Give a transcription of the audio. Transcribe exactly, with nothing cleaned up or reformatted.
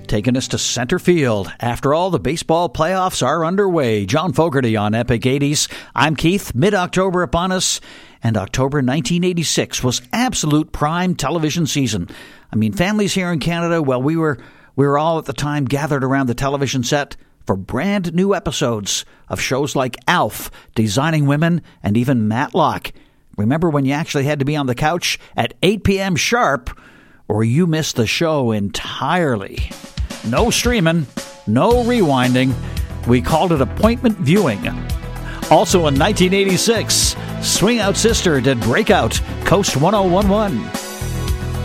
taking us to center field. After all, the baseball playoffs are underway. John Fogerty on Epic eighties. I'm Keith. Mid-October upon us, and October nineteen eighty-six was absolute prime television season. I mean, families here in Canada, well, we were we were all at the time gathered around the television set for brand new episodes of shows like Alf, Designing Women, and even Matlock. Remember when you actually had to be on the couch at eight p.m. sharp, or you missed the show entirely? No streaming, no rewinding. We called it appointment viewing. Also in nineteen eighty-six, Swing Out Sister did Breakout, Coast one oh one one.